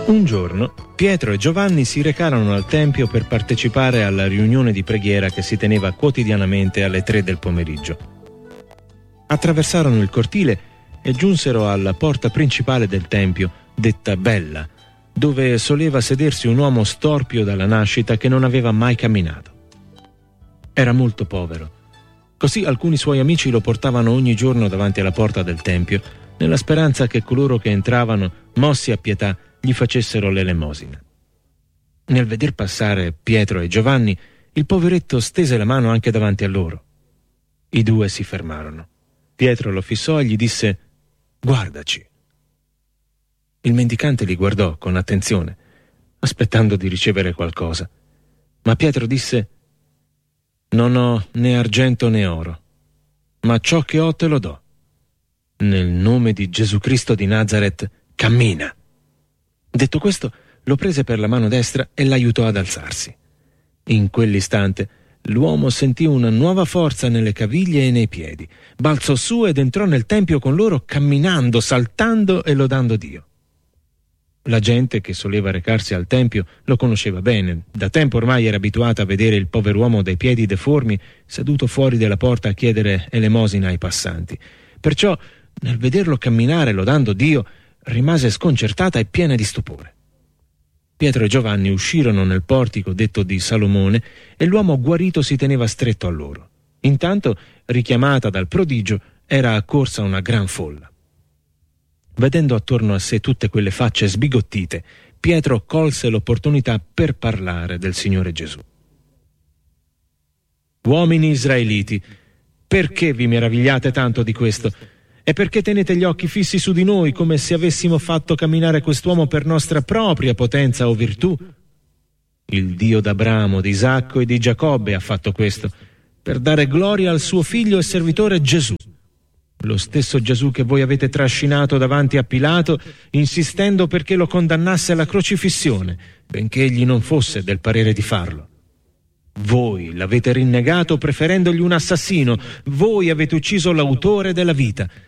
Un giorno Pietro e Giovanni si recarono al tempio per partecipare alla riunione di preghiera che si teneva quotidianamente alle 3 del pomeriggio. Attraversarono il cortile e giunsero alla porta principale del tempio, detta Bella, dove soleva sedersi un uomo storpio dalla nascita che non aveva mai camminato. Era molto povero. Così alcuni suoi amici lo portavano ogni giorno davanti alla porta del tempio, nella speranza che coloro che entravano, mossi a pietà, gli facessero l'elemosina. Nel veder passare Pietro e Giovanni, il poveretto stese la mano anche davanti a loro. I due si fermarono. Pietro lo fissò e gli disse: «Guardaci». Il mendicante li guardò con attenzione, aspettando di ricevere qualcosa. Ma Pietro disse: «Non ho né argento né oro, ma ciò che ho te lo do. Nel nome di Gesù Cristo di Nazaret, cammina». Detto questo, lo prese per la mano destra e l'aiutò ad alzarsi. In quell'istante l'uomo sentì una nuova forza nelle caviglie e nei piedi. Balzò su ed entrò nel tempio con loro, camminando, saltando e lodando Dio. La gente che soleva recarsi al tempio lo conosceva bene. Da tempo ormai era abituata a vedere il pover'uomo dai piedi deformi seduto fuori della porta a chiedere elemosina ai passanti. Perciò, nel vederlo camminare lodando Dio, rimase sconcertata e piena di stupore. Pietro e Giovanni uscirono nel portico detto di Salomone e l'uomo guarito si teneva stretto a loro. Intanto, richiamata dal prodigio, era accorsa una gran folla. Vedendo attorno a sé tutte quelle facce sbigottite, Pietro colse l'opportunità per parlare del Signore Gesù. «Uomini israeliti, perché vi meravigliate tanto di questo? E perché tenete gli occhi fissi su di noi come se avessimo fatto camminare quest'uomo per nostra propria potenza o virtù? Il Dio d'Abramo, di Isacco e di Giacobbe ha fatto questo, per dare gloria al suo figlio e servitore Gesù. Lo stesso Gesù che voi avete trascinato davanti a Pilato, insistendo perché lo condannasse alla crocifissione, benché egli non fosse del parere di farlo. Voi l'avete rinnegato preferendogli un assassino, voi avete ucciso l'autore della vita,